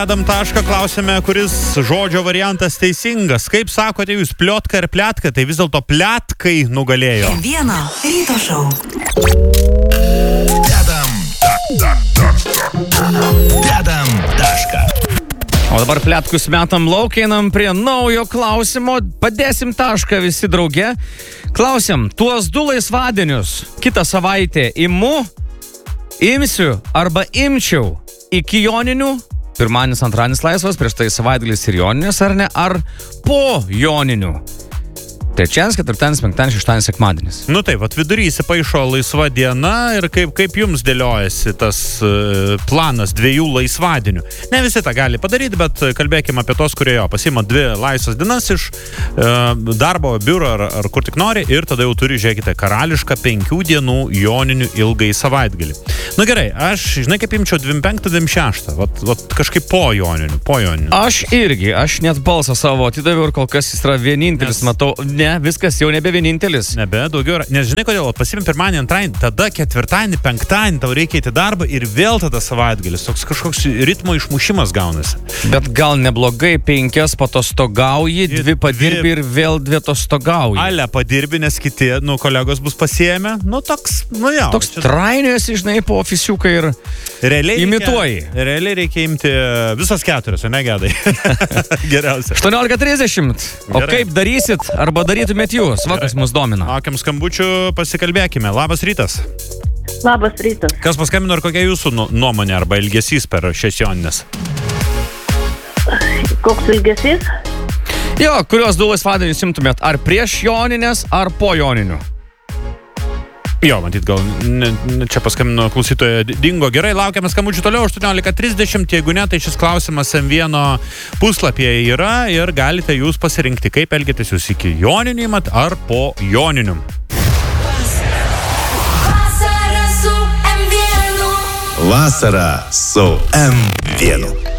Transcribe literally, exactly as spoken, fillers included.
Dedam tašką, klausime, kuris žodžio variantas teisingas. Kaip sakote jūs, pliotka ir pletka, tai vis dėlto pletkai nugalėjo. Vieno ryto šou. Dedam, tak, tak, tak. Dedam tašką. O dabar pletkus metam lauk, einam prie naujo klausimo. Padėsim tašką visi drauge. Klausim, tuos du laisvadienius kitą savaitę imu, imsiu arba imčiau iki joninių. Pirmanis, antranis laisvas, prieš tai savaitgalis ir joninės, ar ne? Ar po joninių? Trečianis, ketvirtanis, penktadienis, šeštadienis, sekmadienis. Nu taip, vat vidury įsipaišo laisva diena ir kaip, kaip jums dėliojasi tas uh, planas dviejų laisvadienių. Ne visi tą gali padaryti, bet kalbėkime apie tos, kurie jo pasima dvi laisvas dienas iš uh, darbo, biuro ar, ar kur tik nori ir tada jau turi, žiūrėkite, karališką penkių dienų joninių ilgai savaitgalį. Nu gerai, aš, žinai, kaip imčiau dvidešimt penktą, dvidešimt šeštą, vat, vat kažkaip po joninių, po joninių. Aš irgi, aš net balsą savo atidaviau ir kol kas jis yra vienintelis, Nes... matau, ne, viskas jau nebe vienintelis. Nebe, daugiau yra. Nes žinai kodėl, pasimim pirmadienį, antradienį, tada ketvirtadienį, penktadienį tau reikia eiti darbą ir vėl tada savaitgalis. Toks kažkoks ritmo išmušimas gaunasi. Bet gal neblogai penkias patostogauji, dvi padirbi ir vėl dvi atostogauji. Ale padirbi, nes kiti, nu, kolegos bus pasiėmę. Nu, toks, nu jau. Toks čia... trainiuosi, žinai, po ofisiuką ir realiai imituoji. Reikia, realiai reikia imti visas keturias, o ne Gedai. Geriausia. aštuoniolika trisdešimt. O Gerai. kaip darysit? Arba darytumėt jūs? Vakas mus domina. Laukiam skambučių, pasikalbėkime. Labas rytas. Labas rytas. Kas paskambino ir kokia jūsų nu- nuomonė arba ilgesys per šias jonines? Koks ilgesys? Jo, kurios du laisvadienius imtumėt? Ar prieš joninės, ar po joninių? Jo, matyt, gal ne, ne, čia paskambino klausytoja dingo. Gerai, laukiame skambučių toliau, aštuoniolika trisdešimt. Jeigu ne, tai šis klausimas em vieno puslapyje yra ir galite jūs pasirinkti, kaip elgėtės jūs iki joninių imat ar po joninių. Vasara su em vienu.